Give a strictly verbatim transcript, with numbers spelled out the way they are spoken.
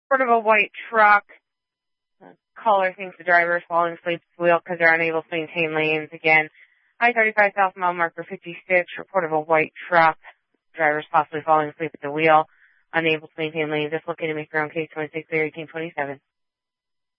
Report of a white truck. Uh, caller thinks the driver is falling asleep at the wheel because they're unable to maintain lanes. Again, I thirty-five south mile marker fifty-six. Report of a white truck. Driver is possibly falling asleep at the wheel, unable to maintain lanes. Just looking to make your own case. twenty-six, eighteen, twenty-seven.